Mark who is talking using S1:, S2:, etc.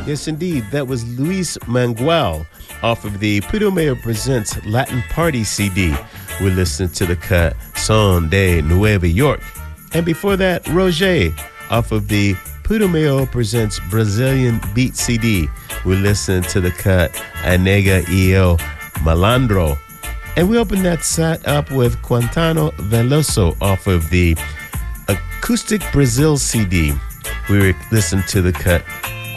S1: Yes, indeed. That was Luis Manguel off of the Putumayo Presents Latin Party CD. We listened to the cut Son de Nueva York. And before that, Roger off of the Putumayo Presents Brazilian Beat CD. We listened to the cut Anega y el Malandro. And we opened that set up with Quintano Veloso off of the Acoustic Brazil CD. We listened to the cut